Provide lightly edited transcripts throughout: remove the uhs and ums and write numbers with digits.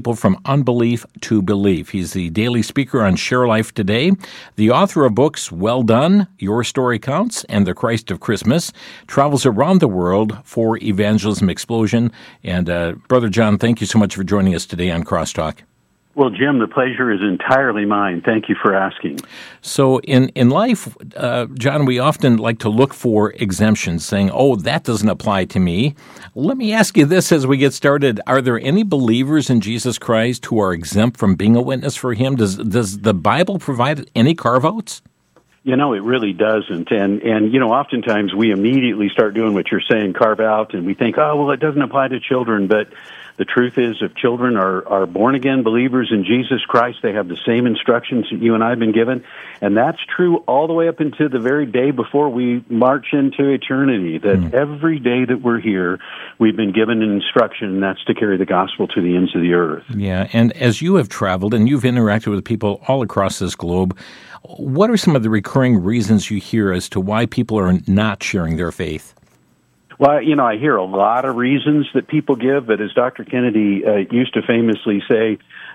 People from unbelief to belief. He's the daily speaker on Share Life Today, the author of books Well Done, Your Story Counts, and The Christ of Christmas, travels around the world for Evangelism Explosion. And Brother John, thank you so much for joining us today on Crosstalk. Well, Jim, the pleasure is entirely mine. Thank you for asking. So in life, John, we often like to look for exemptions, saying, oh, that doesn't apply to me. Let me ask you this as we get started. Are there any believers in Jesus Christ who are exempt from being a witness for Him? Does the Bible provide any carve-outs? You know, it really doesn't. And you know, oftentimes we immediately start doing what you're saying, carve out, and we think, oh, well, it doesn't apply to children. But the truth is, if children are born-again believers in Jesus Christ, they have the same instructions that you and I have been given. And that's true all the way up into the very day before we march into eternity, that every day that we're here, we've been given an instruction, and that's to carry the gospel to the ends of the earth. Yeah, and as you have traveled and you've interacted with people all across this globe, what are some of the recurring reasons you hear as to why people are not sharing their faith? Well, you know, I hear a lot of reasons that people give, but as Dr. Kennedy used to famously say,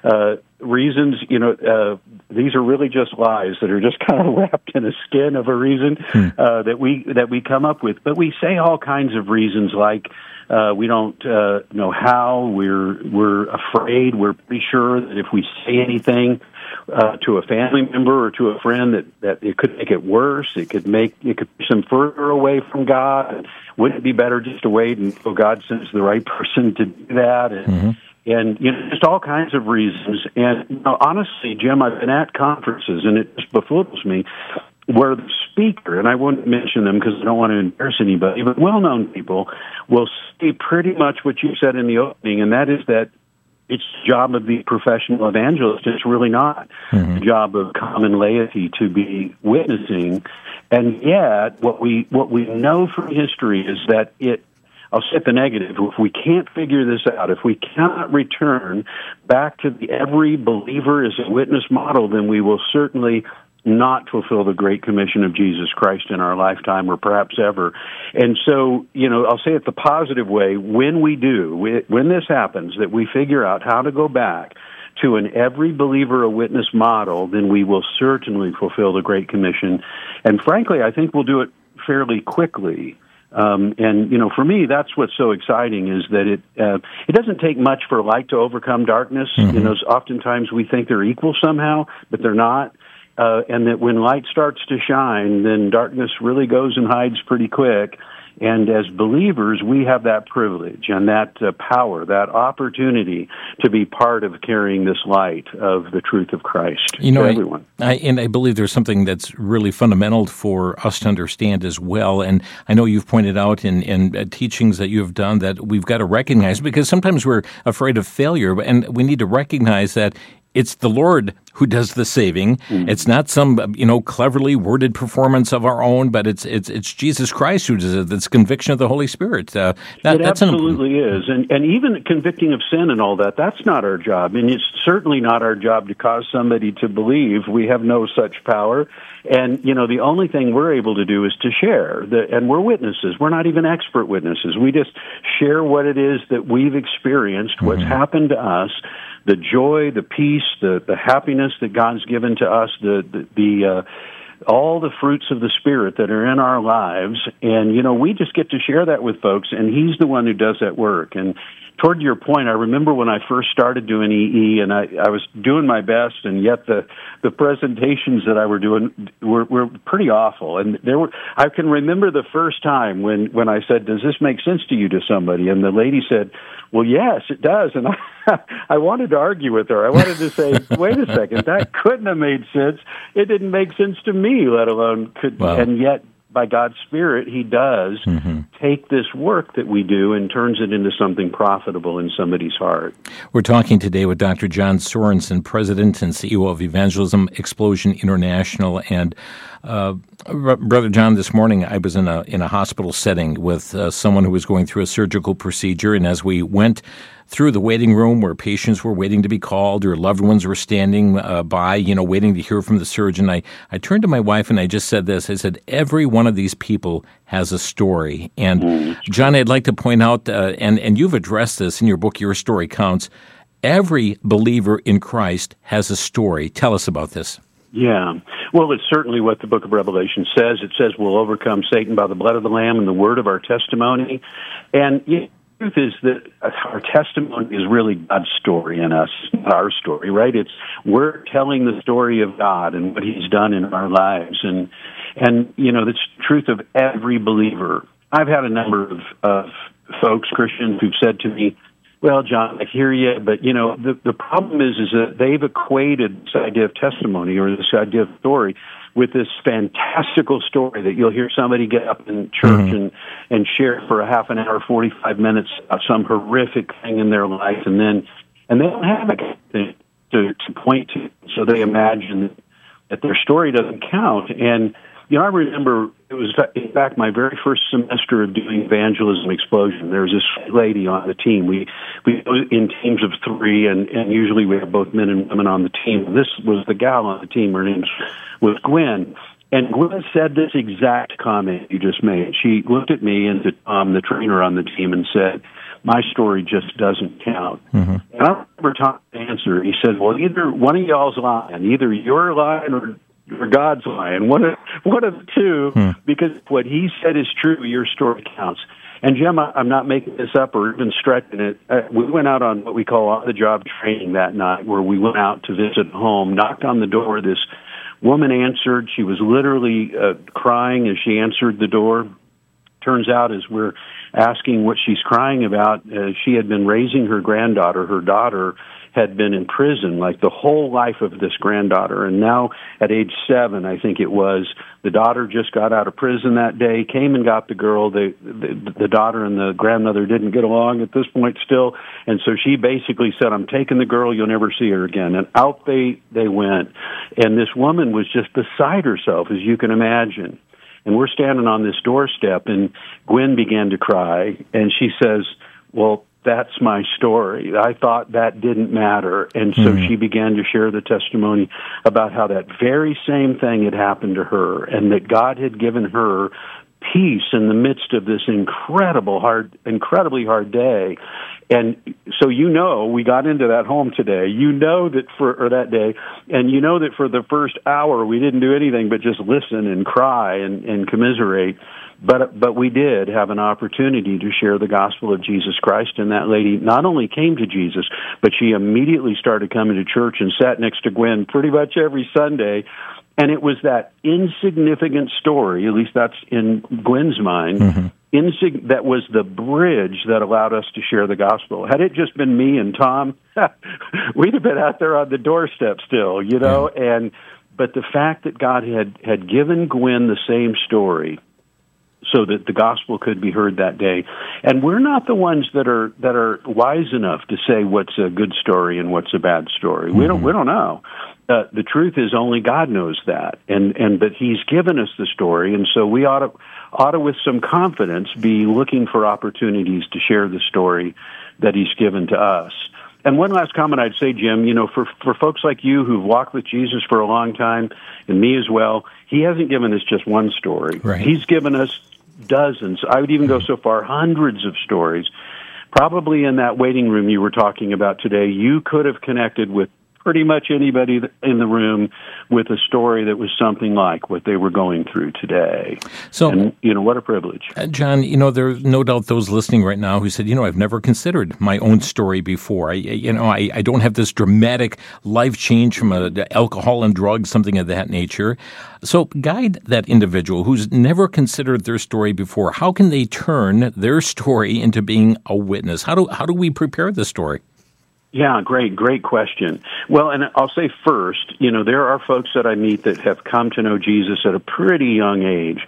reasons, you know, these are really just lies that are just kind of wrapped in a skin of a reason that we come up with. But we say all kinds of reasons, like we don't know how, we're afraid, we're pretty sure that if we say anything to a family member or to a friend that it could make it worse, it could push them further away from God. Wouldn't it be better just to wait until God sends the right person to do that? And you know, just all kinds of reasons. And you know, honestly, Jim, I've been at conferences, and it just befuddles me, where the speaker, and I won't mention them because I don't want to embarrass anybody, but well-known people will say pretty much what you said in the opening, and that is that it's the job of the professional evangelist. It's really not the job of common laity to be witnessing. And yet, what we know from history is that I'll set the negative. If we can't figure this out, if we cannot return back to the every believer as a witness model, then we will certainly not fulfill the Great Commission of Jesus Christ in our lifetime or perhaps ever. And so, you know, I'll say it the positive way. When we do, when this happens, that we figure out how to go back to an every believer a witness model, then we will certainly fulfill the Great Commission. And frankly, I think we'll do it fairly quickly. And, you know, for me, that's what's so exciting is that it doesn't take much for light to overcome darkness. You know, oftentimes we think they're equal somehow, but they're not. And that when light starts to shine, then darkness really goes and hides pretty quick. And as believers, we have that privilege and that power, that opportunity to be part of carrying this light of the truth of Christ to everyone. I believe there's something that's really fundamental for us to understand as well. And I know you've pointed out in teachings that you have done that we've got to recognize, because sometimes we're afraid of failure, and we need to recognize that it's the Lord who does the saving. It's not some, cleverly worded performance of our own, but it's Jesus Christ who does it. It's conviction of the Holy Spirit. It absolutely is. And even convicting of sin and all that, that's not our job. And it's certainly not our job to cause somebody to believe. We have no such power. And, the only thing we're able to do is to share. And we're witnesses. We're not even expert witnesses. We just share what it is that we've experienced, what's happened to us, the joy, the peace, the happiness that God's given to us, all the fruits of the Spirit that are in our lives. And, we just get to share that with folks, and He's the one who does that work. And toward your point, I remember when I first started doing EE, and I was doing my best, and yet the presentations that I were doing were pretty awful. And I can remember the first time when I said, "Does this make sense to you?" to somebody, and the lady said, "Well, yes, it does." And I wanted to argue with her. I wanted to say, "Wait a second, that couldn't have made sense. It didn't make sense to me, let alone could." Wow. And yet, by God's Spirit, He does take this work that we do and turns it into something profitable in somebody's heart. We're talking today with Dr. John Sorensen, President and CEO of Evangelism Explosion International. And Brother John, this morning I was in a hospital setting with someone who was going through a surgical procedure, and as we went through the waiting room where patients were waiting to be called or loved ones were standing by, waiting to hear from the surgeon, I turned to my wife and I just said this. I said, every one of these people has a story. And John, I'd like to point out, and you've addressed this in your book, Your Story Counts, every believer in Christ has a story. Tell us about this. Yeah. Well, it's certainly what the book of Revelation says. It says we'll overcome Satan by the blood of the Lamb and the word of our testimony. And the truth is that our testimony is really God's story in us, not our story, right? We're telling the story of God and what He's done in our lives. And that's the truth of every believer. I've had a number of folks, Christians, who've said to me, well, John, I hear you, but, the problem is that they've equated this idea of testimony or this idea of story with this fantastical story that you'll hear somebody get up in church and share for a half an hour, 45 minutes about some horrific thing in their life, and they don't have anything to point to, so they imagine that their story doesn't count. And I remember it was, in fact, my very first semester of doing Evangelism Explosion. There was this lady on the team. We go in teams of 3, and usually we have both men and women on the team. This was the gal on the team. Her name was Gwen. And Gwen said this exact comment you just made. She looked at me and to Tom, the trainer on the team, and said, my story just doesn't count. And I remember Tom's answer. He said, well, either one of y'all's lying. Either you're lying or God's lying, one of the two, because what he said is true, your story counts. And Jim, I'm not making this up or even stretching it. We went out on what we call on-the-job training that night, where we went out to visit a home, knocked on the door. This woman answered. She was literally crying as she answered the door. Turns out, as we're asking what she's crying about, she had been raising her granddaughter. Her daughter had been in prison like the whole life of this granddaughter. And now at age 7, I think it was, the daughter just got out of prison that day, came and got the girl. The daughter and the grandmother didn't get along at this point still. And so she basically said, I'm taking the girl, you'll never see her again. And out they went. And this woman was just beside herself, as you can imagine. And we're standing on this doorstep, and Gwen began to cry. And she says, well, that's my story. I thought that didn't matter. And so she began to share the testimony about how that very same thing had happened to her, and that God had given her peace in the midst of this incredibly hard day. And so we got into that home today. That day, and that for the first hour we didn't do anything but just listen and cry and commiserate. But we did have an opportunity to share the gospel of Jesus Christ, and that lady not only came to Jesus, but she immediately started coming to church and sat next to Gwen pretty much every Sunday. And it was that insignificant story, at least that's in Gwen's mind, that was the bridge that allowed us to share the gospel. Had it just been me and Tom, we'd have been out there on the doorstep still, But the fact that God had given Gwen the same story, so that the gospel could be heard that day. And we're not the ones that are wise enough to say what's a good story and what's a bad story. We don't know. The truth is only God knows that. But He's given us the story, and so we ought to with some confidence be looking for opportunities to share the story that He's given to us. And one last comment I'd say, Jim, for folks like you who've walked with Jesus for a long time, and me as well, He hasn't given us just one story. Right. He's given us dozens. I would even go so far, hundreds of stories. Probably in that waiting room you were talking about today, you could have connected with pretty much anybody in the room with a story that was something like what they were going through today. So, and, what a privilege. John, there's no doubt those listening right now who said, I've never considered my own story before. I don't have this dramatic life change from alcohol and drugs, something of that nature. So guide that individual who's never considered their story before. How can they turn their story into being a witness? How do we prepare the story? Yeah, great question. Well, and I'll say first, there are folks that I meet that have come to know Jesus at a pretty young age,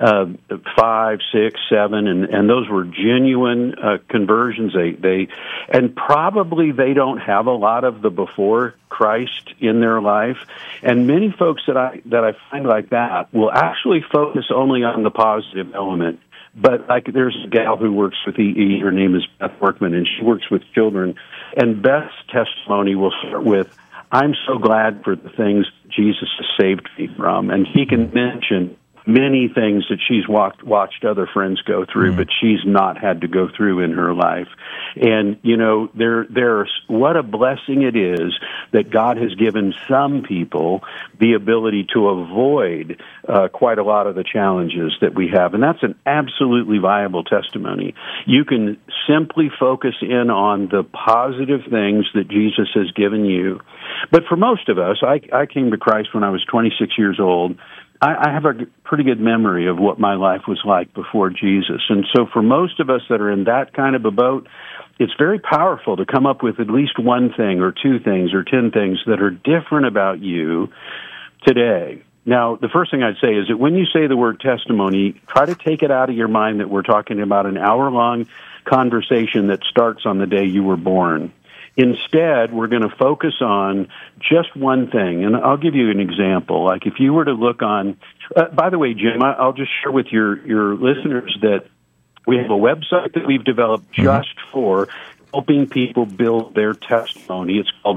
5, 6, 7, and those were genuine conversions. And probably they don't have a lot of the before Christ in their life. And many folks that I find like that will actually focus only on the positive element. But there's a gal who works with EE, her name is Beth Workman, and she works with children. And Beth's testimony will start with, I'm so glad for the things Jesus has saved me from. And he can mention many things that she's watched other friends go through, but she's not had to go through in her life. And, there's what a blessing it is that God has given some people the ability to avoid quite a lot of the challenges that we have. And that's an absolutely viable testimony. You can simply focus in on the positive things that Jesus has given you. But for most of us, I came to Christ when I was 26 years old. I have a pretty good memory of what my life was like before Jesus. And so for most of us that are in that kind of a boat, it's very powerful to come up with at least one thing or two things or 10 things that are different about you today. Now, the first thing I'd say is that when you say the word testimony, try to take it out of your mind that we're talking about an hour-long conversation that starts on the day you were born. Instead, we're going to focus on just one thing, and I'll give you an example. Like if you were to look on, by the way, Jim, I'll just share with your listeners that we have a website that we've developed just for helping people build their testimony. It's called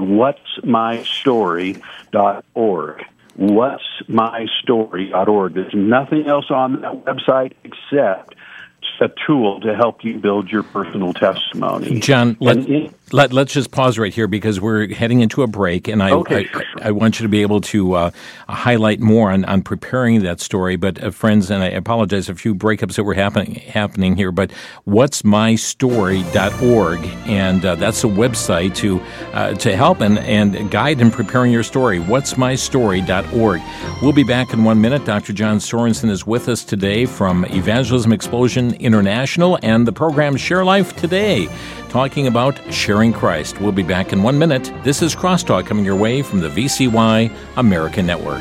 whatsmystory.org. Whatsmystory.org. There's nothing else on that website except a tool to help you build your personal testimony. John, let's just pause right here because we're heading into a break, and I want you to be able to highlight more on preparing that story. But friends, and I apologize, a few breakups that were happening here, but whatsmystory.org, and that's a website to help and guide in preparing your story. Whatsmystory.org. We'll be back in 1 minute. Dr. John Sorensen is with us today from Evangelism Explosion International and the program Share Life Today, talking about sharing Christ. We'll be back in 1 minute. This is Crosstalk coming your way from the VCY American Network.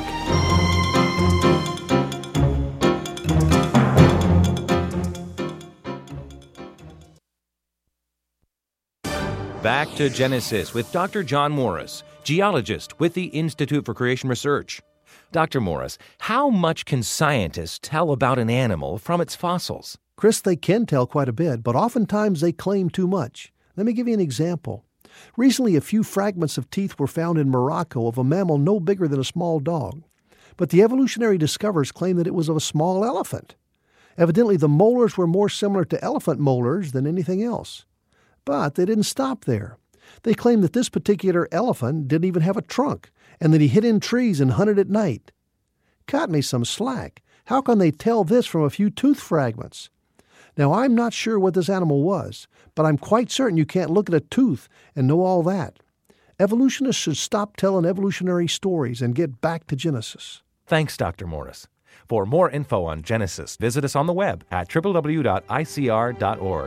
Back to Genesis with Dr. John Morris, geologist with the Institute for Creation Research. Dr. Morris, how much can scientists tell about an animal from its fossils? Chris, they can tell quite a bit, but oftentimes they claim too much. Let me give you an example. Recently, a few fragments of teeth were found in Morocco of a mammal no bigger than a small dog. But the evolutionary discoverers claim that it was of a small elephant. Evidently, the molars were more similar to elephant molars than anything else. But they didn't stop there. They claim that this particular elephant didn't even have a trunk, and that he hid in trees and hunted at night. Cut me some slack. How can they tell this from a few tooth fragments? Now, I'm not sure what this animal was, but I'm quite certain you can't look at a tooth and know all that. Evolutionists should stop telling evolutionary stories and get back to Genesis. Thanks, Dr. Morris. For more info on Genesis, visit us on the web at www.icr.org.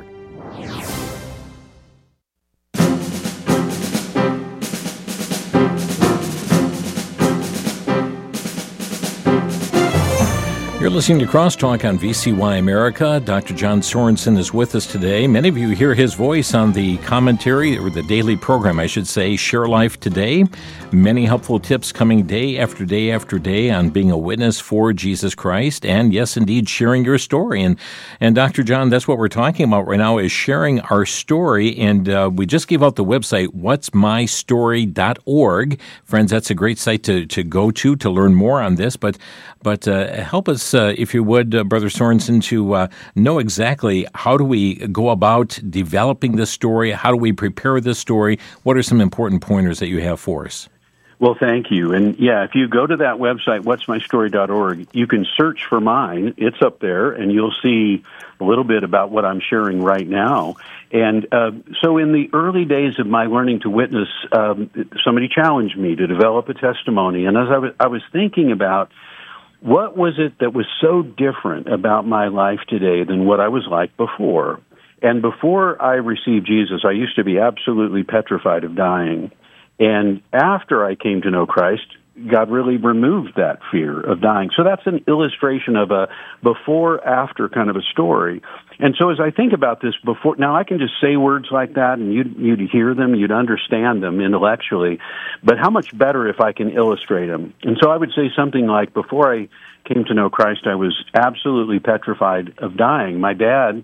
You're listening to Crosstalk on VCY America. Dr. John Sorensen is with us today. Many of you hear his voice on the commentary, or the daily program, I should say, Share Life Today. Many helpful tips coming day after day after day on being a witness for Jesus Christ, and yes, indeed, sharing your story. And Dr. John, that's what we're talking about right now, is sharing our story. And we just gave out the website, whatsmystory.org. Friends, that's a great site to go to learn more on this. But help us, if you would, Brother Sorensen, to know exactly how do we go about developing this story? How do we prepare this story? What are some important pointers that you have for us? Well, thank you. And yeah, if you go to that website, whatsmystory.org, you can search for mine. It's up there, and you'll see a little bit about what I'm sharing right now. And so in the early days of my learning to witness, somebody challenged me to develop a testimony. And as I was thinking about what was it that was so different about my life today than what I was like before? And before I received Jesus, I used to be absolutely petrified of dying. And after I came to know Christ, God really removed that fear of dying. So that's an illustration of a before-after kind of a story. And so as I think about this before, now I can just say words like that and you'd hear them, you'd understand them intellectually, but how much better if I can illustrate them? And so I would say something like, before I came to know Christ, I was absolutely petrified of dying. My dad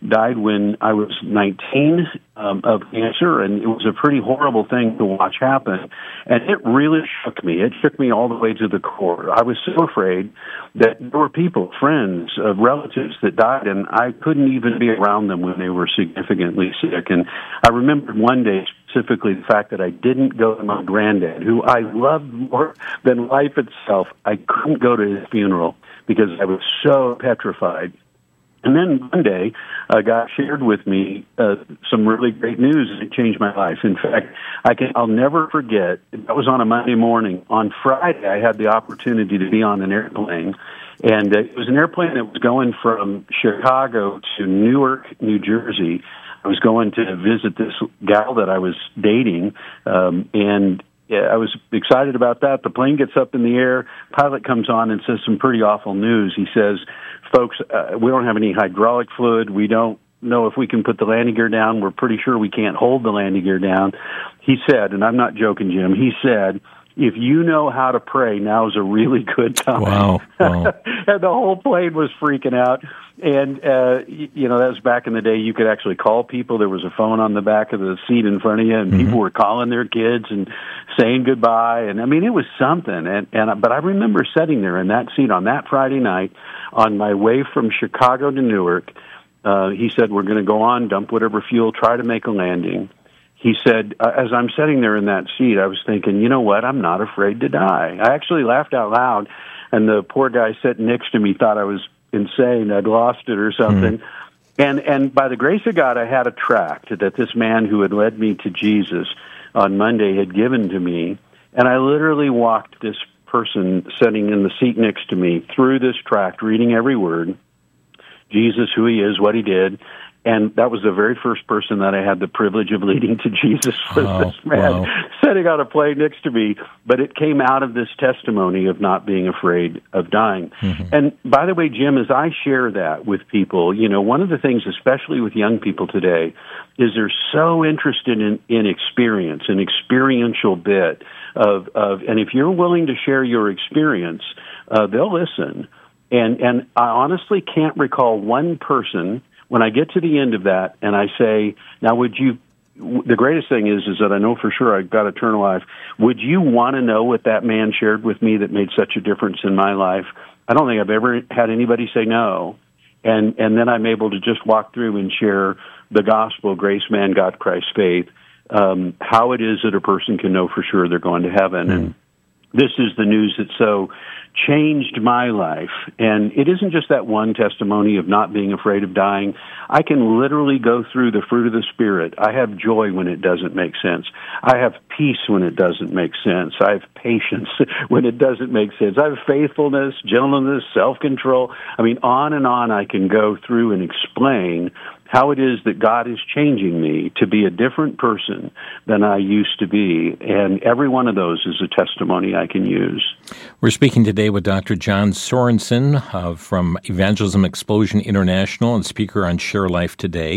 died when I was 19 of cancer, and it was a pretty horrible thing to watch happen. And it really shook me. It shook me all the way to the core. I was so afraid that there were people, friends, relatives that died, and I couldn't even be around them when they were significantly sick. And I remembered one day specifically the fact that I didn't go to my granddad, who I loved more than life itself. I couldn't go to his funeral because I was so petrified. And then one day, God shared with me some really great news, and it changed my life. In fact, I'll never forget, that was on a Monday morning. On Friday, I had the opportunity to be on an airplane, and it was an airplane that was going from Chicago to Newark, New Jersey. I was going to visit this gal that I was dating, and I was excited about that. The plane gets up in the air. Pilot comes on and says some pretty awful news. He says, folks, we don't have any hydraulic fluid. We don't know if we can put the landing gear down. We're pretty sure we can't hold the landing gear down. He said, and I'm not joking, Jim, he said, if you know how to pray, now is a really good time. Wow. And the whole plane was freaking out. And, that was back in the day. You could actually call people. There was a phone on the back of the seat in front of you, and people were calling their kids and saying goodbye. And, I mean, it was something. But I remember sitting there in that seat on that Friday night on my way from Chicago to Newark. He said, we're going to go on, dump whatever fuel, try to make a landing. He said, as I'm sitting there in that seat, I was thinking, you know what, I'm not afraid to die. I actually laughed out loud, and the poor guy sitting next to me thought I was insane. I'd lost it or something. And by the grace of God, I had a tract that this man who had led me to Jesus on Monday had given to me, and I literally walked this person sitting in the seat next to me through this tract, reading every word, Jesus, who he is, what he did. And that was the very first person that I had the privilege of leading to Jesus, was this man sitting on a plane next to me. But it came out of this testimony of not being afraid of dying. And by the way, Jim, as I share that with people, one of the things, especially with young people today, is they're so interested in experience, an experiential bit of, and if you're willing to share your experience, they'll listen. And I honestly can't recall one person when I get to the end of that and I say, now the greatest thing is that I know for sure I've got eternal life. Would you want to know what that man shared with me that made such a difference in my life? I don't think I've ever had anybody say no. And then I'm able to just walk through and share the gospel, grace, man, God, Christ, faith, how it is that a person can know for sure they're going to heaven. And this is the news that so changed my life. And it isn't just that one testimony of not being afraid of dying. I can literally go through the fruit of the Spirit. I have joy when it doesn't make sense. I have peace when it doesn't make sense. I have patience when it doesn't make sense. I have faithfulness, gentleness, self-control. I mean, on and on I can go through and explain how it is that God is changing me to be a different person than I used to be. And every one of those is a testimony I can use. We're speaking today with Dr. John Sorensen from Evangelism Explosion International and speaker on Share Life Today.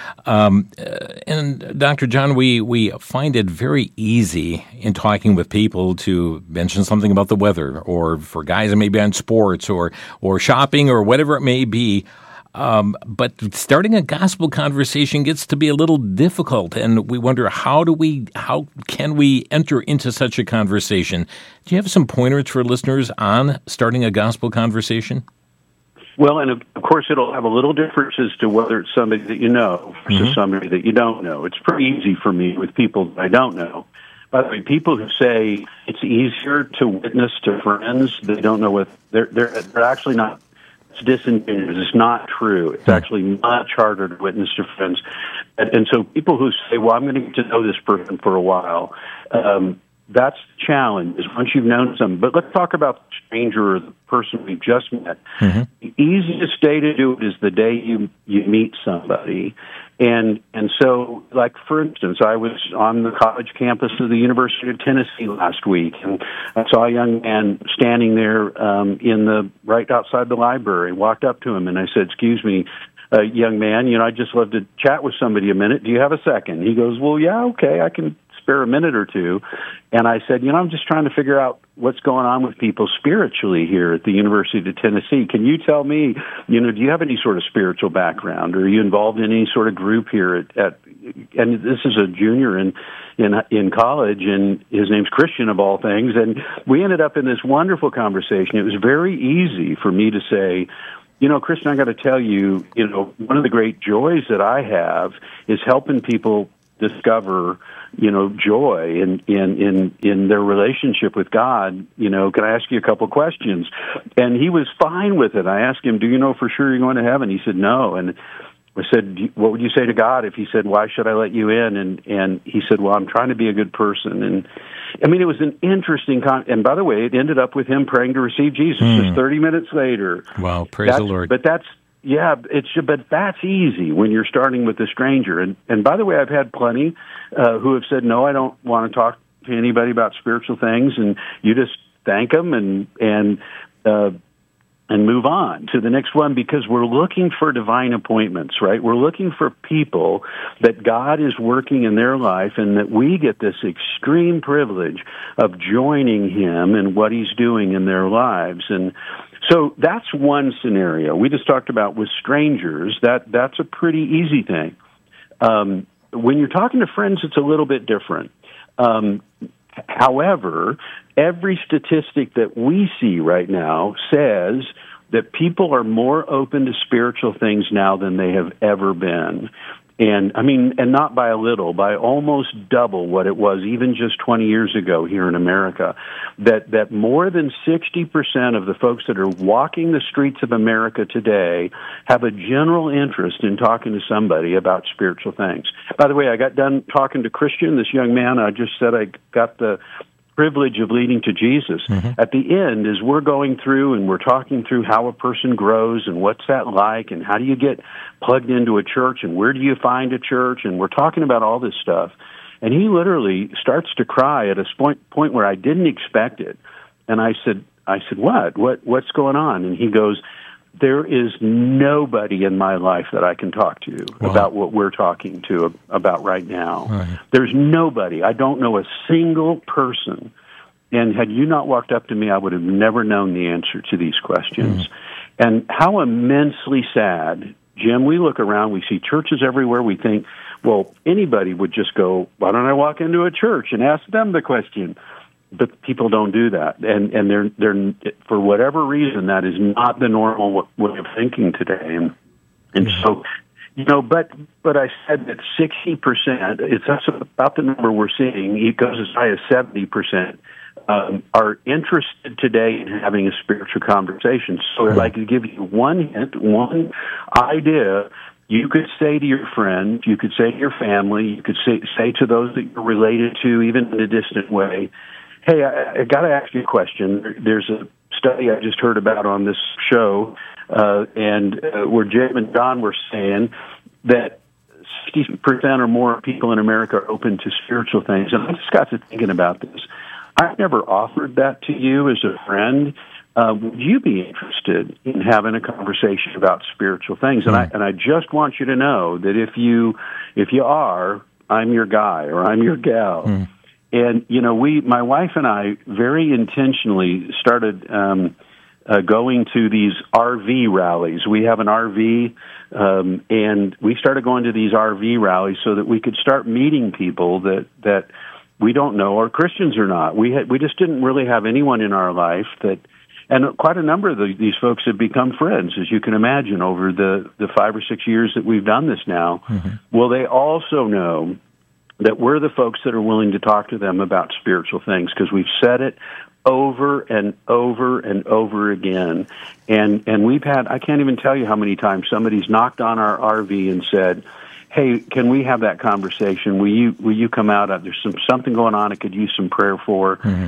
And Dr. John, we find it very easy in talking with people to mention something about the weather, or for guys it may be on sports or shopping or whatever it may be. But starting a gospel conversation gets to be a little difficult, and we wonder how can we enter into such a conversation? Do you have some pointers for listeners on starting a gospel conversation? Well, and of course it'll have a little difference as to whether it's somebody that you know versus somebody that you don't know. It's pretty easy for me with people that I don't know. By the way, people who say it's easier to witness to friends, they don't know what they're actually not. It's disingenuous. It's not true. It's actually much harder to witness to friends. And so people who say, well, I'm going to get to know this person for a while, that's the challenge, is once you've known them. But let's talk about the stranger or the person we've just met. The easiest day to do it is the day you meet somebody. And so, like, for instance, I was on the college campus of the University of Tennessee last week, and I saw a young man standing there right outside the library. Walked up to him, and I said, excuse me, young man, I'd just love to chat with somebody a minute. Do you have a second? He goes, well, yeah, okay, I can spare a minute or two? And I said, I'm just trying to figure out what's going on with people spiritually here at the University of Tennessee. Can you tell me, do you have any sort of spiritual background? Or are you involved in any sort of group here at and this is a junior in college, and his name's Christian of all things. And we ended up in this wonderful conversation. It was very easy for me to say, Christian, I got to tell you, one of the great joys that I have is helping people discover, joy in their relationship with God. Can I ask you a couple questions? And he was fine with it. I asked him, do you know for sure you're going to heaven? He said, no. And I said, what would you say to God if he said, why should I let you in? And he said, well, I'm trying to be a good person. And it was an interesting and by the way, it ended up with him praying to receive Jesus just 30 minutes later. Wow, praise the Lord. But that's easy when you're starting with a stranger. And by the way, I've had plenty who have said, no, I don't want to talk to anybody about spiritual things, and you just thank them and move on to the next one, because we're looking for divine appointments, right? We're looking for people that God is working in their life, and that we get this extreme privilege of joining him in what he's doing in their lives. And so that's one scenario. We just talked about with strangers, that's a pretty easy thing. When you're talking to friends, it's a little bit different. However, every statistic that we see right now says that people are more open to spiritual things now than they have ever been. And not by a little, by almost double what it was even just 20 years ago here in America. That more than 60% of the folks that are walking the streets of America today have a general interest in talking to somebody about spiritual things. By the way, I got done talking to Christian, this young man. I just said I got the privilege of leading to Jesus. Mm-hmm. At the end, as we're going through and we're talking through how a person grows and what's that like and how do you get plugged into a church and where do you find a church, and we're talking about all this stuff. And he literally starts to cry at a point where I didn't expect it. And I said, what's going on? And he goes, there is nobody in my life that I can talk to about what we're talking to about right now. Right. There's nobody. I don't know a single person. And had you not walked up to me, I would have never known the answer to these questions. And how immensely sad, Jim, we look around, we see churches everywhere, we think, well, anybody would just go, why don't I walk into a church and ask them the question? But people don't do that, and they're for whatever reason that is not the normal way of thinking today, and so but I said that 60%, that's about the number we're seeing. It goes as high as 70%. Are interested today in having a spiritual conversation. So if I could give you one hint, one idea, you could say to your friend, you could say to your family, you could say to those that you're related to, even in a distant way, hey, I got to ask you a question. There's a study I just heard about on this show, and where Jim and Don were saying that 60% or more people in America are open to spiritual things. And I just got to thinking about this. I've never offered that to you as a friend. Would you be interested in having a conversation about spiritual things? And I just want you to know that if you are, I'm your guy or I'm your gal. And, my wife and I very intentionally started going to these RV rallies. We have an RV, and we started going to these RV rallies so that we could start meeting people that we don't know are Christians or not. We just didn't really have anyone in our life and quite a number of these folks have become friends, as you can imagine, over the 5 or 6 years that we've done this now. Mm-hmm. Well, they also know that we're the folks that are willing to talk to them about spiritual things, because we've said it over and over and over again. And we've had, I can't even tell you how many times somebody's knocked on our RV and said, hey, can we have that conversation? Will you come out? There's something going on I could use some prayer for. Mm-hmm.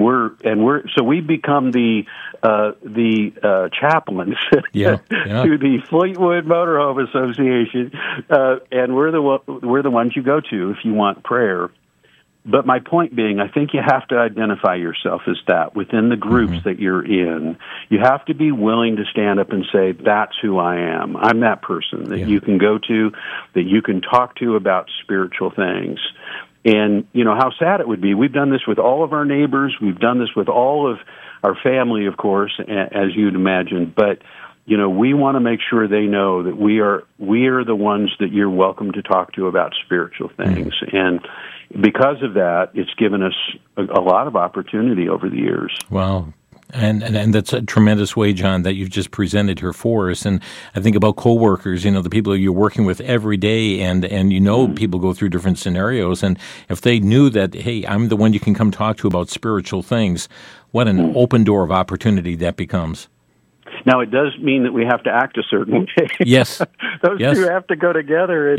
And so we've become the chaplains to the Fleetwood Motorhome Association, and we're the ones you go to if you want prayer. But my point being, I think you have to identify yourself as that within the groups that you're in. You have to be willing to stand up and say, that's who I am. I'm that person that you can go to, that you can talk to about spiritual things. And, how sad it would be. We've done this with all of our neighbors. We've done this with all of our family, of course, as you'd imagine. But, we want to make sure they know that we are the ones that you're welcome to talk to about spiritual things. And because of that, it's given us a lot of opportunity over the years. Wow. And that's a tremendous way, John, that you've just presented here for us. And I think about coworkers, the people you're working with every day, and people go through different scenarios. And if they knew that, hey, I'm the one you can come talk to about spiritual things, what an open door of opportunity that becomes. Now, it does mean that we have to act a certain way. Yes. Those two have to go together.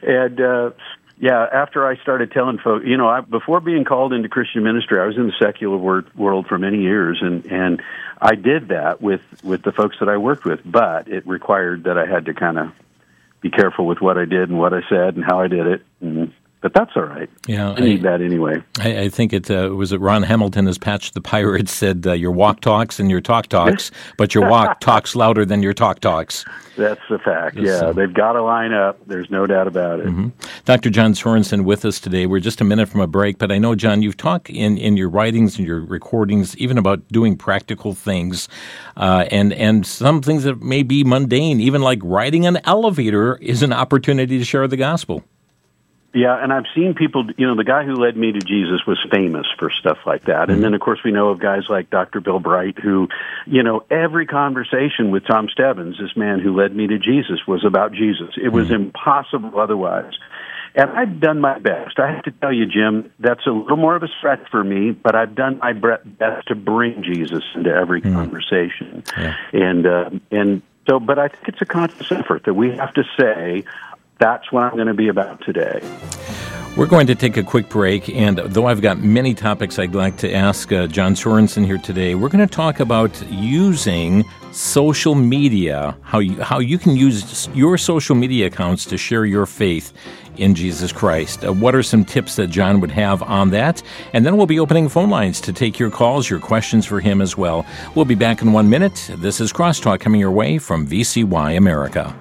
Yeah, after I started telling folks, before being called into Christian ministry, I was in the secular world for many years, and I did that with the folks that I worked with, but it required that I had to kind of be careful with what I did and what I said and how I did it. But that's all right. Yeah, I need that anyway. I think it was Ron Hamilton as Patch the Pirate said, your walk talks and your talk talks, but your walk talks louder than your talk talks. That's the fact. Yeah, they've got to line up. There's no doubt about it. Mm-hmm. Dr. John Sorensen with us today. We're just a minute from a break, but I know, John, you've talked in your writings and your recordings even about doing practical things and some things that may be mundane, even like riding an elevator is an opportunity to share the gospel. Yeah, and I've seen people, the guy who led me to Jesus was famous for stuff like that. And then, of course, we know of guys like Dr. Bill Bright who, every conversation with Tom Stebbins, this man who led me to Jesus, was about Jesus. It was impossible otherwise. And I've done my best. I have to tell you, Jim, that's a little more of a stretch for me, but I've done my best to bring Jesus into every conversation. Yeah. But I think it's a conscious effort that we have to say, that's what I'm going to be about today. We're going to take a quick break, and though I've got many topics I'd like to ask John Sorensen here today, we're going to talk about using social media, how you can use your social media accounts to share your faith in Jesus Christ. What are some tips that John would have on that? And then we'll be opening phone lines to take your calls, your questions for him as well. We'll be back in 1 minute. This is Crosstalk coming your way from VCY America.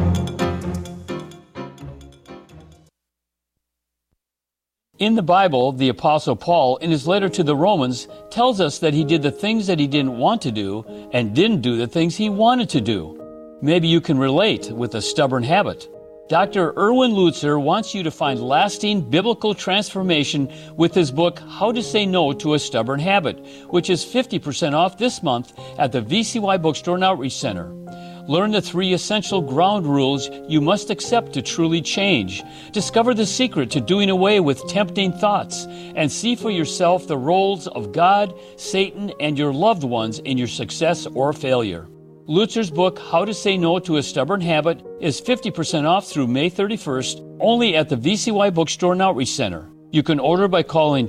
In the Bible, the Apostle Paul, in his letter to the Romans, tells us that he did the things that he didn't want to do and didn't do the things he wanted to do. Maybe you can relate with a stubborn habit. Dr. Erwin Lutzer wants you to find lasting biblical transformation with his book, How to Say No to a Stubborn Habit, which is 50% off this month at the VCY Bookstore and Outreach Center. Learn the 3 essential ground rules you must accept to truly change. Discover the secret to doing away with tempting thoughts and see for yourself the roles of God, Satan, and your loved ones in your success or failure. Lutzer's book, How to Say No to a Stubborn Habit, is 50% off through May 31st, only at the VCY Bookstore and Outreach Center. You can order by calling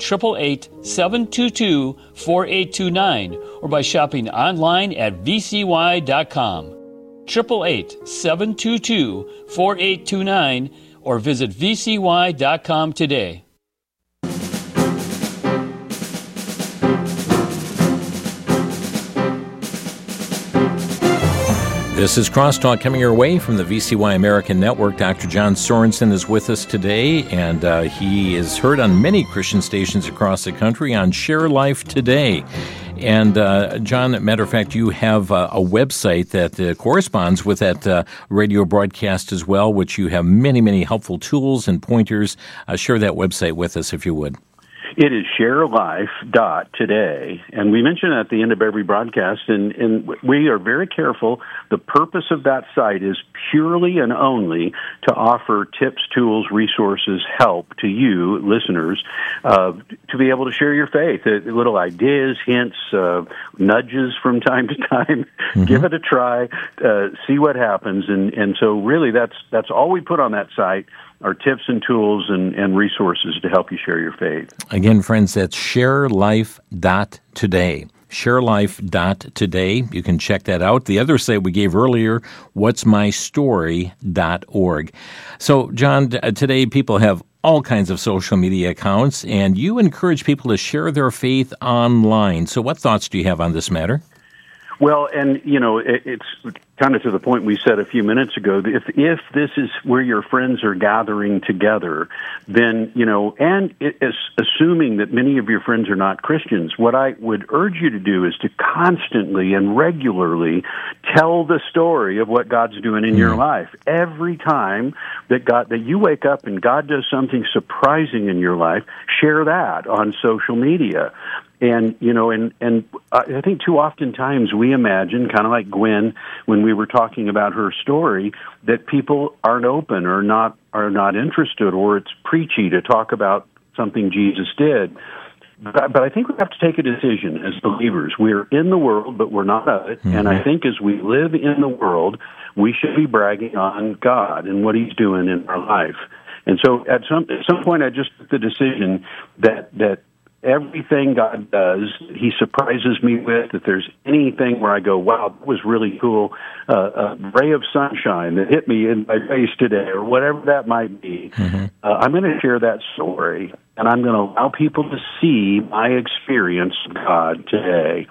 888-722-4829 or by shopping online at vcy.com. 888-722-4829 or visit vcy.com today. This is Crosstalk coming your way from the VCY American Network. Dr. John Sorensen is with us today, and he is heard on many Christian stations across the country on Share Life Today. And, John, matter of fact, you have a website that corresponds with that radio broadcast as well, which you have many, many helpful tools and pointers. Share that website with us, if you would. It is sharelife.today, and we mention it at the end of every broadcast, and we are very careful. The purpose of that site is purely and only to offer tips, tools, resources, help to you, listeners, to be able to share your faith. Little ideas, hints, nudges from time to time. Mm-hmm. Give it a try, see what happens, and so really that's all we put on that site. Are tips and tools and resources to help you share your faith. Again, friends, that's sharelife.today. Sharelife.today. You can check that out. The other site we gave earlier, whatsmystory.org. So, John, today people have all kinds of social media accounts, and you encourage people to share their faith online. So what thoughts do you have on this matter? Well, and, it's kind of to the point we said a few minutes ago. If this is where your friends are gathering together, then, and it is assuming that many of your friends are not Christians, what I would urge you to do is to constantly and regularly tell the story of what God's doing in your life. Every time that you wake up and God does something surprising in your life, share that on social media. And, and I think too often times we imagine, kind of like Gwen, when we were talking about her story, that people aren't open or not interested, or it's preachy to talk about something Jesus did. But I think we have to take a decision as believers. We're in the world, but we're not of it. Mm-hmm. And I think as we live in the world, we should be bragging on God and what He's doing in our life. And so at some point, I just took the decision that everything God does, He surprises me with. If there's anything where I go, wow, that was really cool, a ray of sunshine that hit me in my face today, or whatever that might be, I'm going to share that story, and I'm going to allow people to see my experience of God today.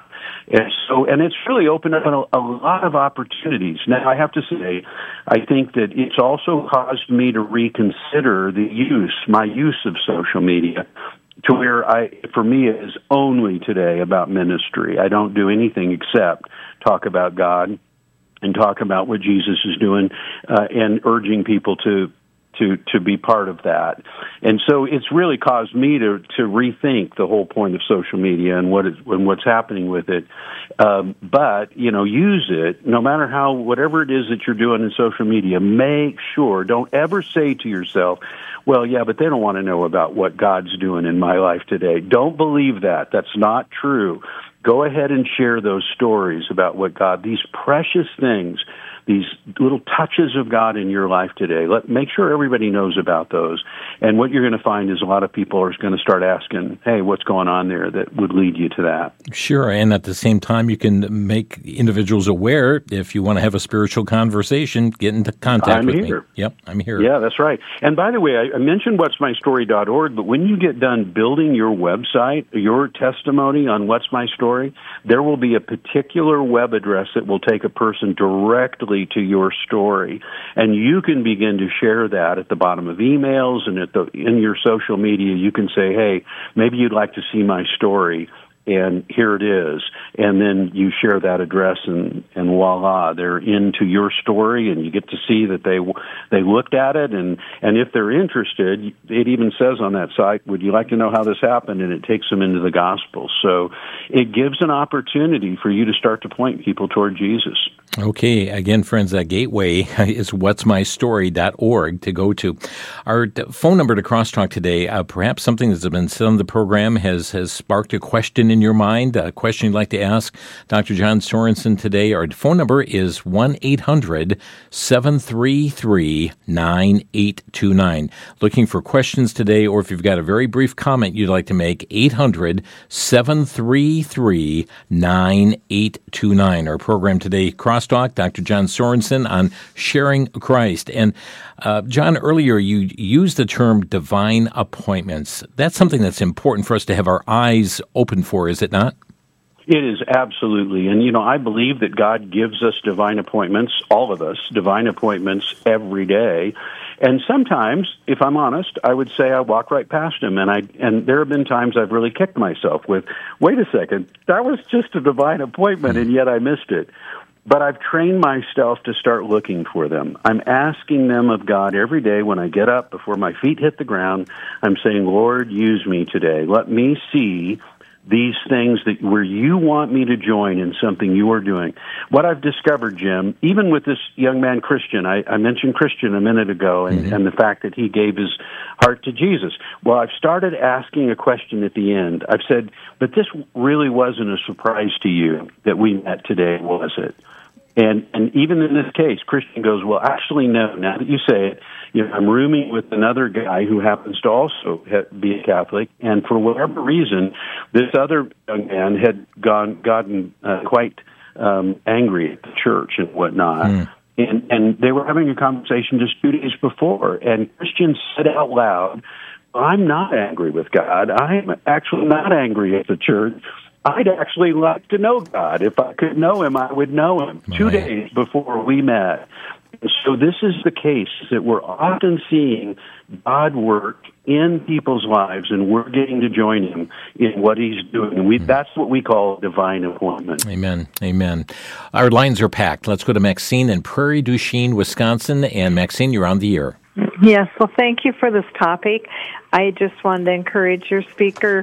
And it's really opened up a lot of opportunities. Now, I have to say, I think that it's also caused me to reconsider my use of social media, to where for me, it is only today about ministry. I don't do anything except talk about God and talk about what Jesus is doing, and urging people to be part of that. And so it's really caused me to rethink the whole point of social media and what's happening with it. But, use it, no matter whatever it is that you're doing in social media, make sure, don't ever say to yourself, well, yeah, but they don't want to know about what God's doing in my life today. Don't believe that. That's not true. Go ahead and share those stories about what God, these precious things, these little touches of God in your life today. Make sure everybody knows about those. And what you're going to find is a lot of people are going to start asking, hey, what's going on there that would lead you to that? Sure. And at the same time, you can make individuals aware. If you want to have a spiritual conversation, get into contact with me. Yep, I'm here. Yeah, that's right. And by the way, I mentioned what'smystory.org, but when you get done building your website, your testimony on What's My Story, there will be a particular web address that will take a person directly to your story, and you can begin to share that at the bottom of emails and in your social media. You can say, hey, maybe you'd like to see my story, and here it is. And then you share that address, and voila, they're into your story, and you get to see that they looked at it, and if they're interested, it even says on that site, would you like to know how this happened? And it takes them into the gospel. So it gives an opportunity for you to start to point people toward Jesus. Okay, again, friends, that gateway is what'smystory.org to go to. Our phone number to Crosstalk today, perhaps something that's been said on the program has sparked a question in your mind, a question you'd like to ask Dr. John Sorensen today. Our phone number is 1-800-733-9829. Looking for questions today, or if you've got a very brief comment you'd like to make, 800-733-9829. Our program today, Crosstalk, Dr. John Sorensen on sharing Christ. And John, earlier you used the term divine appointments. That's something that's important for us to have our eyes open for, is it not? It is, absolutely. And, I believe that God gives us divine appointments, all of us, divine appointments every day. And sometimes, if I'm honest, I would say I walk right past him. And there have been times I've really kicked myself with, wait a second, that was just a divine appointment, and yet I missed it. But I've trained myself to start looking for them. I'm asking them of God every day when I get up, before my feet hit the ground. I'm saying, Lord, use me today. Let me see these things where you want me to join in something you are doing. What I've discovered, Jim, even with this young man, Christian, I mentioned Christian a minute ago, and the fact that he gave his heart to Jesus. Well, I've started asking a question at the end. I've said, but this really wasn't a surprise to you that we met today, was it? And even in this case, Christian goes, well, actually, no. Now that you say it, I'm rooming with another guy who happens to also be a Catholic, and for whatever reason, this other young man had gotten quite angry at the church and whatnot. And they were having a conversation just 2 days before, and Christian said out loud, I'm not angry with God. I'm actually not angry at the church. I'd actually like to know God. If I could know him, I would know him. Right. 2 days before we met. So this is the case, that we're often seeing God work in people's lives, and we're getting to join him in what he's doing. And that's what we call divine appointment. Amen. Amen. Our lines are packed. Let's go to Maxine in Prairie du Chien, Wisconsin. And Maxine, you're on the air. Yes, well, thank you for this topic. I just wanted to encourage your speaker,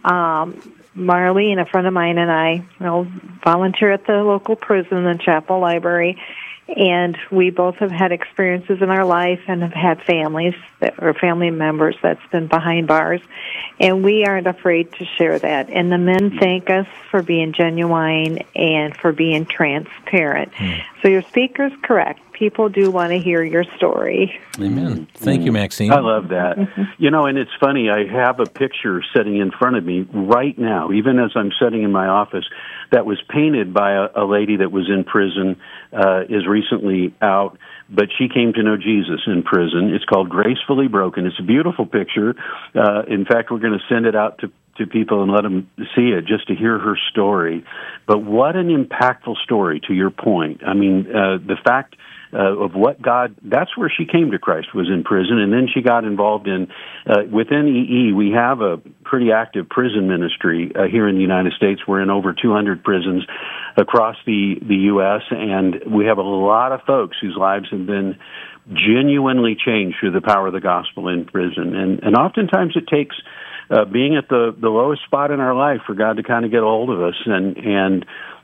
Marlene, a friend of mine, and I volunteer at the local prison and chapel library. And we both have had experiences in our life and have had family members that's been behind bars. And we aren't afraid to share that. And the men thank us for being genuine and for being transparent. So your speaker's correct. People do want to hear your story. Amen. Thank you, Maxine. I love that. And it's funny, I have a picture sitting in front of me right now, even as I'm sitting in my office, that was painted by a lady that was in prison, is recently out, but she came to know Jesus in prison. It's called Gracefully Broken. It's a beautiful picture. In fact, we're going to send it out to people and let them see it just to hear her story. But what an impactful story, to your point. I mean, the fact of what God, that's where she came to Christ, was in prison, and then she got involved in, within EE, we have a pretty active prison ministry here in the United States. We're in over 200 prisons across the U.S., and we have a lot of folks whose lives have been genuinely changed through the power of the gospel in prison. And oftentimes it takes being at the lowest spot in our life for God to kind of get a hold of us, and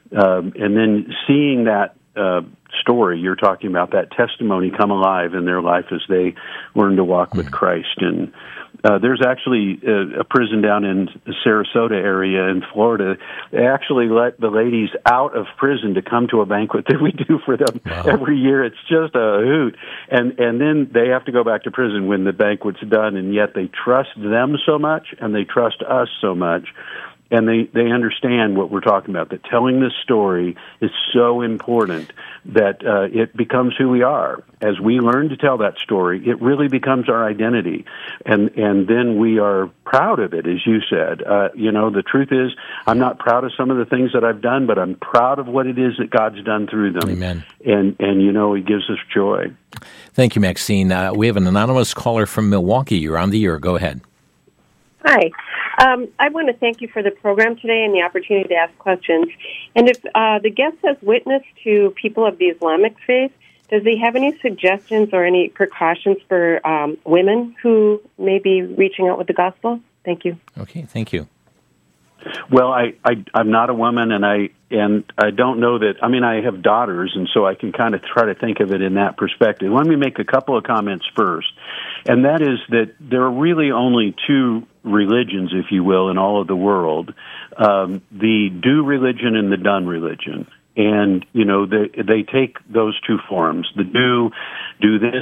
then seeing that story you're talking about, that testimony come alive in their life as they learn to walk with Christ. And there's actually a prison down in the Sarasota area in Florida. They actually let the ladies out of prison to come to a banquet that we do for them every year. It's just a hoot. And then they have to go back to prison when the banquet's done, and yet they trust them so much and they trust us so much. And they understand what we're talking about, that telling this story is so important that it becomes who we are. As we learn to tell that story, it really becomes our identity. And then we are proud of it, as you said. The truth is, I'm not proud of some of the things that I've done, but I'm proud of what it is that God's done through them. Amen. And He gives us joy. Thank you, Maxine. We have an anonymous caller from Milwaukee. You're on the air. Go ahead. Hi. I want to thank you for the program today and the opportunity to ask questions. And if the guest has witnessed to people of the Islamic faith, does he have any suggestions or any precautions for women who may be reaching out with the gospel? Thank you. Okay, thank you. Well, I'm not a woman, and I don't know that. I mean, I have daughters, and so I can kind of try to think of it in that perspective. Let me make a couple of comments first, and that is that there are really only two religions, if you will, in all of the world: the do religion and the done religion. And they take those two forms: the do this,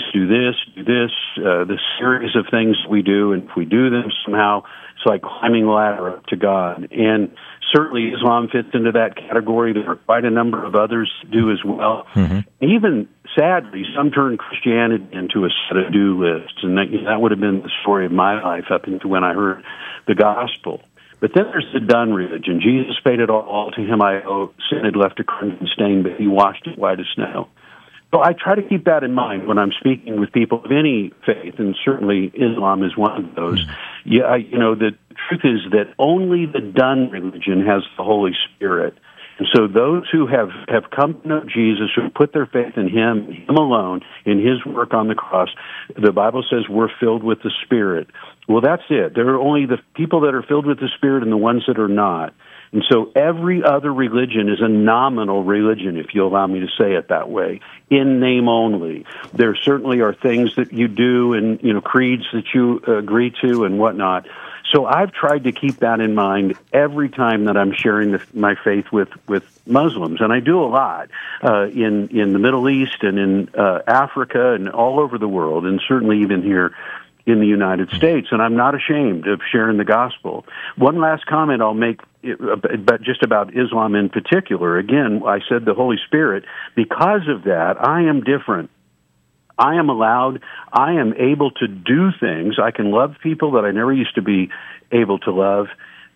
the series of things we do, and if we do them somehow, it's like climbing a ladder up to God. And certainly Islam fits into that category. There are quite a number of others that do as well. Mm-hmm. Even, sadly, some turn Christianity into a set of do lists, and that would have been the story of my life up until when I heard the gospel. But then there's the done religion. Jesus paid it all to him I owe. Sin had left a crimson stain, but he washed it white as snow. So I try to keep that in mind when I'm speaking with people of any faith, and certainly Islam is one of those. Yeah, the truth is that only the done religion has the Holy Spirit. And so those who have come to know Jesus, who put their faith in Him alone, in His work on the cross, the Bible says we're filled with the Spirit. Well, that's it. There are only the people that are filled with the Spirit and the ones that are not. And so every other religion is a nominal religion, if you'll allow me to say it that way, in name only. There certainly are things that you do and, creeds that you agree to and whatnot. So I've tried to keep that in mind every time that I'm sharing my faith with Muslims, and I do a lot in the Middle East and in Africa and all over the world, and certainly even here in the United States, and I'm not ashamed of sharing the gospel. One last comment I'll make, but just about Islam in particular. Again, I said the Holy Spirit. Because of that, I am different. I am allowed, I am able to do things. I can love people that I never used to be able to love.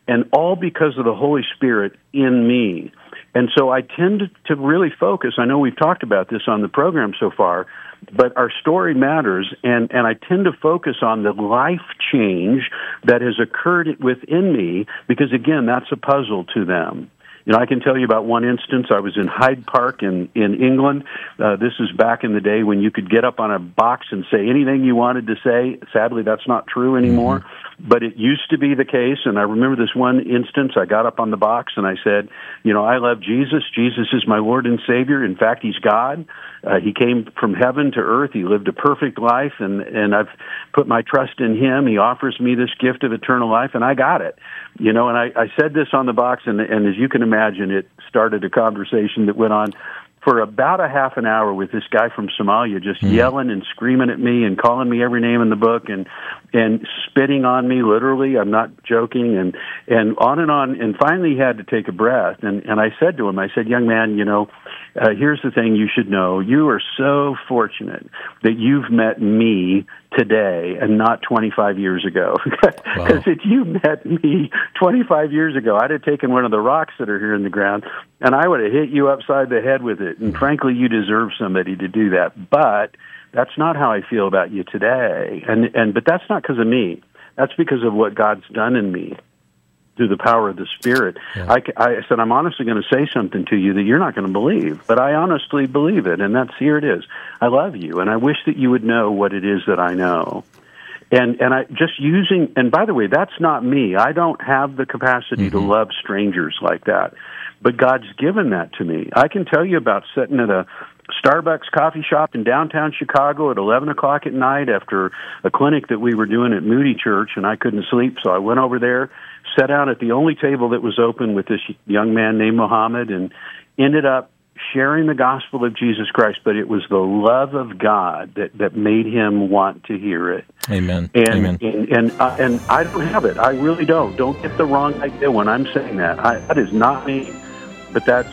and all because of the Holy Spirit in me. And so I tend to really focus. I know we've talked about this on the program so far, but our story matters, and I tend to focus on the life change that has occurred within me, because, again, that's a puzzle to them. You know, I can tell you about one instance. I was in Hyde Park in England. This is back in the day when you could get up on a box and say anything you wanted to say. Sadly, that's not true anymore. Mm-hmm. But it used to be the case, and I remember this one instance. I got up on the box and I said, you know, I love Jesus. Jesus is my Lord and Savior. In fact, He's God. He came from heaven to earth. He lived a perfect life, and I've put my trust in Him. He offers me this gift of eternal life, and I got it. You know, and I said this on the box, and as you can imagine, it started a conversation that went on for about a half an hour with this guy from Somalia just yelling and screaming at me and calling me every name in the book and spitting on me, literally. I'm not joking, and on. And finally he had to take a breath. And I said to him, I said, young man, you know, here's the thing you should know. You are so fortunate that you've met me today and not 25 years ago. Because if you met me 25 years ago, I'd have taken one of the rocks that are here in the ground and I would have hit you upside the head with it. And frankly, you deserve somebody to do that. But that's not how I feel about you today. But that's not because of me. That's because of what God's done in me through the power of the Spirit. Yeah. I said, I'm honestly going to say something to you that you're not going to believe, but I honestly believe it, and here it is. I love you, and I wish that you would know what it is that I know. And I just using, and by the way, that's not me. I don't have the capacity to love strangers like that, but God's given that to me. I can tell you about sitting at a Starbucks coffee shop in downtown Chicago at 11 o'clock at night after a clinic that we were doing at Moody Church, and I couldn't sleep, so I went over there, sat down at the only table that was open with this young man named Muhammad, and ended up sharing the gospel of Jesus Christ. But it was the love of God that made him want to hear it. Amen. Amen. And I don't have it. I really don't. Don't get the wrong idea when I'm saying that. That is not me, but that's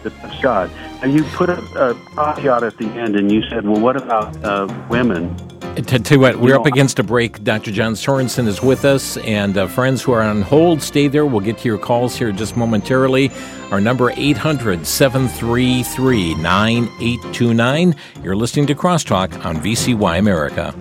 God. And you put a caveat at the end, and you said, well, what about women? Tell you what, we're up against a break. Dr. John Sorensen is with us, and friends who are on hold, stay there. We'll get to your calls here just momentarily. Our number, 800-733-9829. You're listening to Crosstalk on VCY America.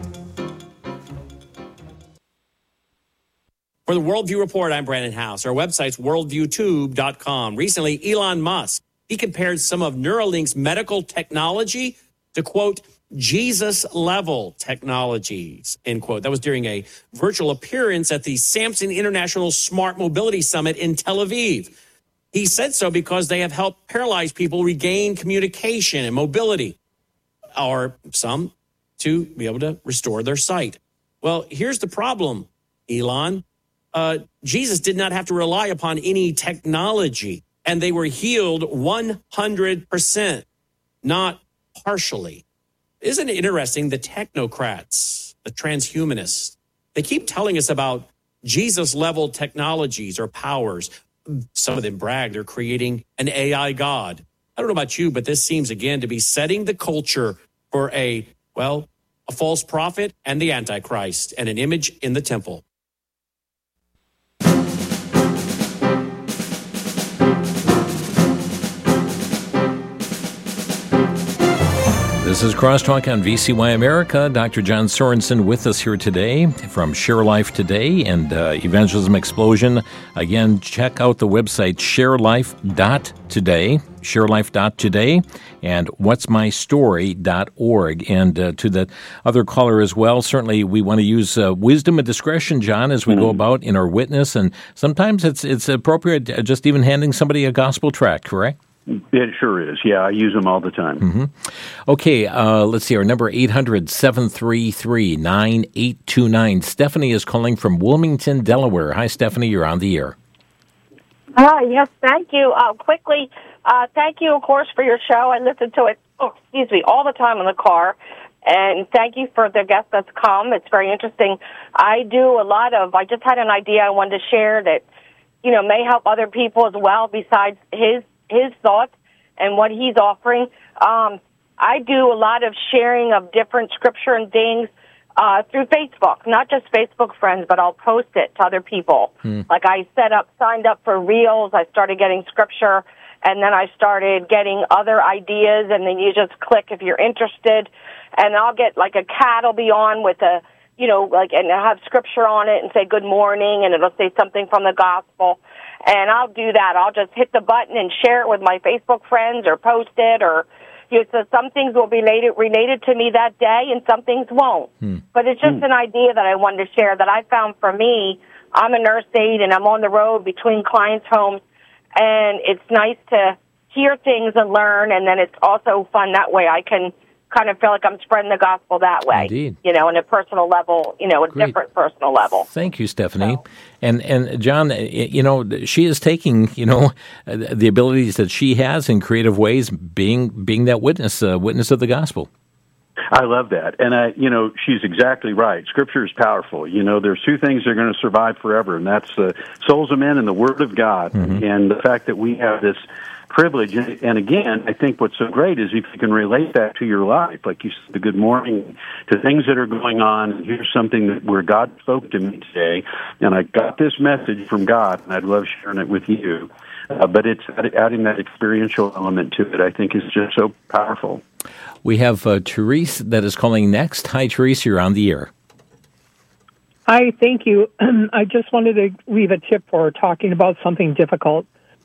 For the Worldview Report, I'm Brandon House. Our website's worldviewtube.com. Recently, Elon Musk, he compared some of Neuralink's medical technology to, quote, Jesus-level technologies, end quote. That was during a virtual appearance at the Samson International Smart Mobility Summit in Tel Aviv. He said so because they have helped paralyzed people regain communication and mobility, or some to be able to restore their sight. Well, here's the problem, Elon. Jesus did not have to rely upon any technology, and they were healed 100%, not partially. Isn't it interesting? The technocrats, the transhumanists, they keep telling us about Jesus-level technologies or powers. Some of them brag they're creating an AI God. I don't know about you, but this seems, again, to be setting the culture for a false prophet and the Antichrist and an image in the temple. This is Crosstalk on VCY America. Dr. John Sorensen with us here today from Share Life Today and Evangelism Explosion. Again, check out the website sharelife.today, and whatsmystory.org. And to the other caller as well, certainly we want to use wisdom and discretion, John, as we go about in our witness. And sometimes it's appropriate just even handing somebody a gospel tract, correct? It sure is. Yeah, I use them all the time. Mm-hmm. Okay, let's see. Our number, 800-733-9829. Stephanie is calling from Wilmington, Delaware. Hi, Stephanie. You're on the air. Hi, yes, thank you. Quickly, thank you, of course, for your show. I listen to it, all the time in the car. And thank you for the guest that's come. It's very interesting. I just had an idea I wanted to share that, may help other people as well besides his thoughts and what he's offering. I do a lot of sharing of different scripture and things through Facebook, not just Facebook friends, but I'll post it to other people. Like I signed up for Reels. I started getting scripture, and then I started getting other ideas, and then you just click if you're interested. And I'll get like a cat will be on with a, and I'll have scripture on it and say good morning, and it'll say something from the gospel. And I'll do that. I'll just hit the button and share it with my Facebook friends or post it, or so some things will be related to me that day, and some things won't. But it's just an idea that I wanted to share that I found for me. I'm a nurse aide, and I'm on the road between clients' homes, and it's nice to hear things and learn, and then it's also fun that way. I can kind of feel like I'm spreading the gospel that way. Indeed. On a personal level, a Great. different personal level. Thank you, Stephanie. So. And John, she is taking, the abilities that she has in creative ways, being that witness of the gospel. I love that. And, she's exactly right. Scripture is powerful. There's two things that are going to survive forever, and that's the souls of men and the Word of God. Mm-hmm. And the fact that we have this privilege. And again, I think what's so great is if you can relate that to your life, like you said, the good morning, to things that are going on. Here's something where God spoke to me today, and I got this message from God, and I'd love sharing it with you. But it's adding that experiential element to it, I think, is just so powerful. We have Therese that is calling next. Hi, Therese, you're on the air. Hi, thank you. I just wanted to leave a tip for talking about something difficult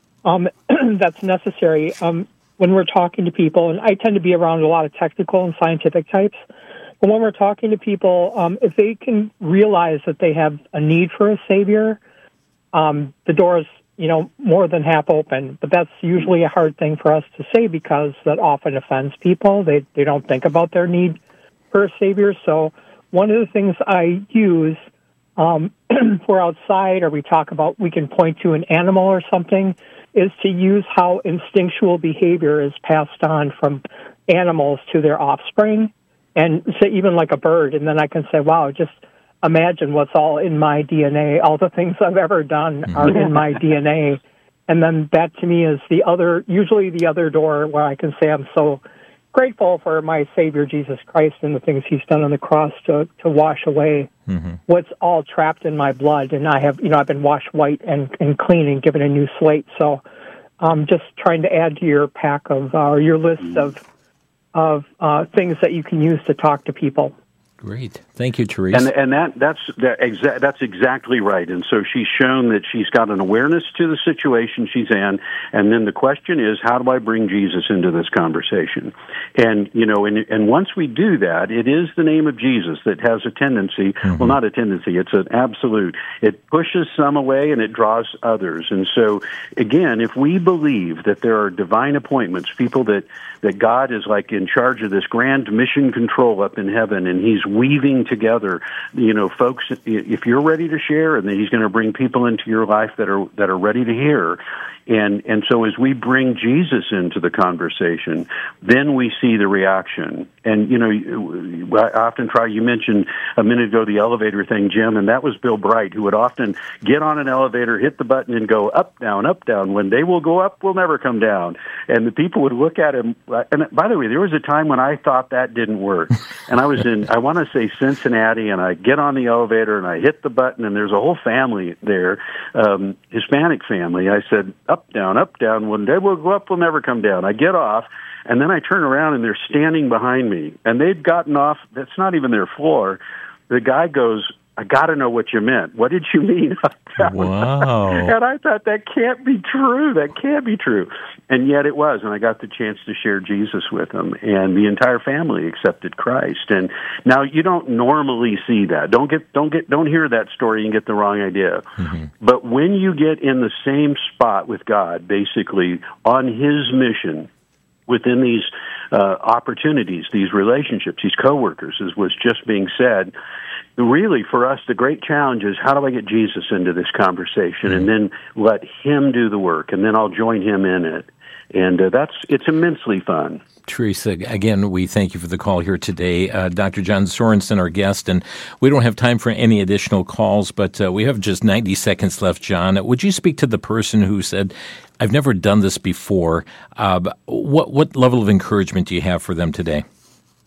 that's necessary when we're talking to people. And I tend to be around a lot of technical and scientific types. But when we're talking to people, if they can realize that they have a need for a Savior, the door is more than half open, but that's usually a hard thing for us to say because that often offends people. They don't think about their need for a Savior. So one of the things I use, if we're outside or we can point to an animal or something, is to use how instinctual behavior is passed on from animals to their offspring, and say even like a bird, and then I can say, wow, just imagine what's all in my DNA. All the things I've ever done are in my DNA. And then that to me is usually the other door where I can say I'm so grateful for my Savior, Jesus Christ, and the things He's done on the cross to wash away what's all trapped in my blood. And I have, I've been washed white and clean and given a new slate. So just trying to add to your pack of, or your list of things that you can use to talk to people. Great. Thank you, Therese. And that's exactly right. And so she's shown that she's got an awareness to the situation she's in. And then the question is, how do I bring Jesus into this conversation? And, and once we do that, it is the name of Jesus that has a tendency, well, not a tendency, it's an absolute. It pushes some away and it draws others. And so, again, if we believe that there are divine appointments, people that God is like in charge of this grand mission control up in heaven, and He's weaving together, folks, if you're ready to share, and then He's going to bring people into your life that are ready to hear. And so as we bring Jesus into the conversation, then we see the reaction. And, I often you mentioned a minute ago the elevator thing, Jim, and that was Bill Bright, who would often get on an elevator, hit the button, and go up, down, up, down. When they will go up, we'll never come down. And the people would look at him. And by the way, there was a time when I thought that didn't work. And I was I want to say Cincinnati, and I get on the elevator, and I hit the button, and there's a whole family there, Hispanic family. I said, up, down, up, down. One day we'll go up, we'll never come down. I get off, and then I turn around, and they're standing behind me. And they'd gotten off. That's not even their floor. The guy goes, I got to know what you meant. What did you mean? Wow. And I thought, that can't be true. That can't be true. And yet it was. And I got the chance to share Jesus with them. And the entire family accepted Christ. And now you don't normally see that. Don't hear that story and get the wrong idea. But when you get in the same spot with God, basically on His mission, within these opportunities, these relationships, these coworkers, as was just being said, really, for us, the great challenge is, how do I get Jesus into this conversation, and then let Him do the work, and then I'll join Him in it. And it's immensely fun. Teresa, again, we thank you for the call here today. Dr. John Sorensen, our guest, and we don't have time for any additional calls, but we have just 90 seconds left, John. Would you speak to the person who said, I've never done this before? What level of encouragement do you have for them today?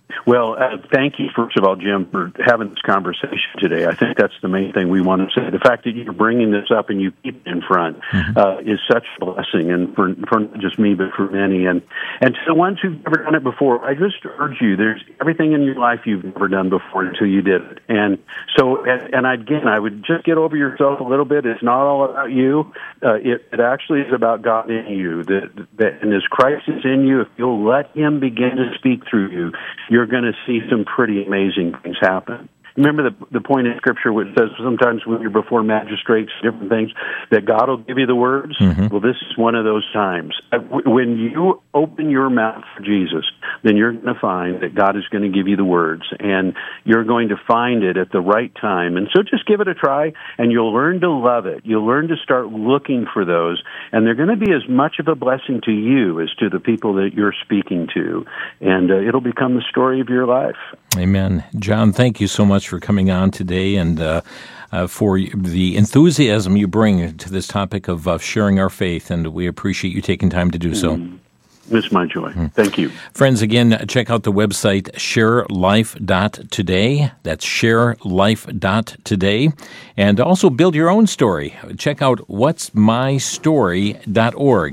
Well, thank you, first of all, Jim, for having this conversation today. I think that's the main thing we want to say. The fact that you're bringing this up and you keep it in front is such a blessing, and for not just me, but for many. And to the ones who've never done it before, I just urge you, there's everything in your life you've never done before until you did it. And so, I would just get over yourself a little bit. It's not all about you. It actually is about God in you. And as Christ is in you, if you'll let Him begin to speak through you, you're going to see some pretty amazing things happen. Remember the point in Scripture where it says sometimes when you're before magistrates, different things, that God will give you the words? Well, this is one of those times. When you open your mouth for Jesus, then you're going to find that God is going to give you the words, and you're going to find it at the right time. And so just give it a try, and you'll learn to love it. You'll learn to start looking for those, and they're going to be as much of a blessing to you as to the people that you're speaking to. And it'll become the story of your life. Amen. John, thank you so much for coming on today and for the enthusiasm you bring to this topic of sharing our faith, and we appreciate you taking time to do so. It's my joy. Thank you. Friends, again, check out the website sharelife.today. That's sharelife.today. And also build your own story. Check out whatsmystory.org.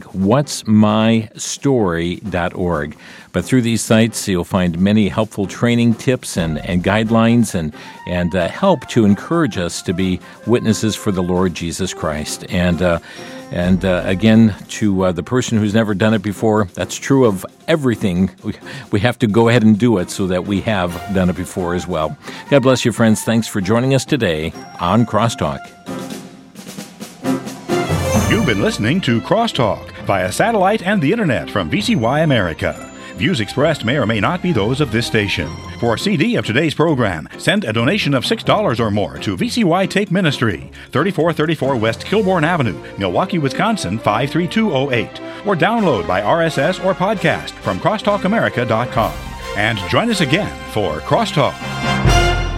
whatsmystory.org. But through these sites, you'll find many helpful training tips and guidelines and help to encourage us to be witnesses for the Lord Jesus Christ. And again, to the person who's never done it before, that's true of everything. We have to go ahead and do it so that we have done it before as well. God bless you, friends. Thanks for joining us today on Crosstalk. You've been listening to Crosstalk via satellite and the Internet from VCY America. Views expressed may or may not be those of this station. For a CD of today's program, send a donation of $6 or more to VCY Tape Ministry, 3434 West Kilbourne Avenue, Milwaukee, Wisconsin, 53208, or download by RSS or podcast from crosstalkamerica.com. And join us again for Crosstalk.